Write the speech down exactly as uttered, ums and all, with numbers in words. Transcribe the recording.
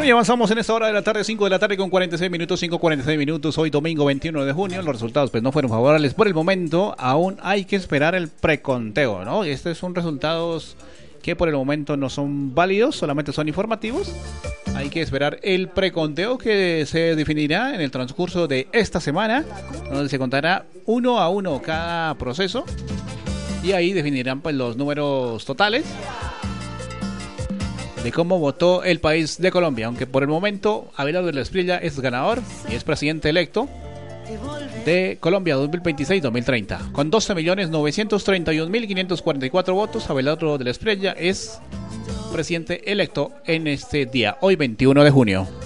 y avanzamos en esta hora de la tarde, cinco de la tarde con cuarenta y seis minutos, cinco cuarenta y seis minutos, hoy domingo veintiuno de junio. Los resultados pues no fueron favorables por el momento, aún hay que esperar el preconteo, ¿no? Estos son resultados que por el momento no son válidos, solamente son informativos. Hay que esperar el preconteo que se definirá en el transcurso de esta semana, donde se contará uno a uno cada proceso y ahí definirán pues los números totales de cómo votó el país de Colombia, aunque por el momento Abelardo de la Espriella es ganador y es presidente electo de Colombia dos mil veintiséis dos mil treinta. Con doce millones novecientos treinta y un mil quinientos cuarenta y cuatro votos, Abelardo de la Espriella es presidente electo en este día, hoy veintiuno de junio.